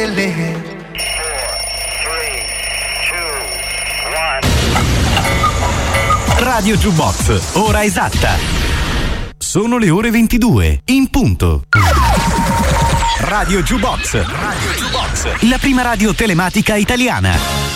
stelle. Radio Jukebox, ora esatta. Sono le ore 22, in punto. Radio Jukebox, la prima radio telematica italiana.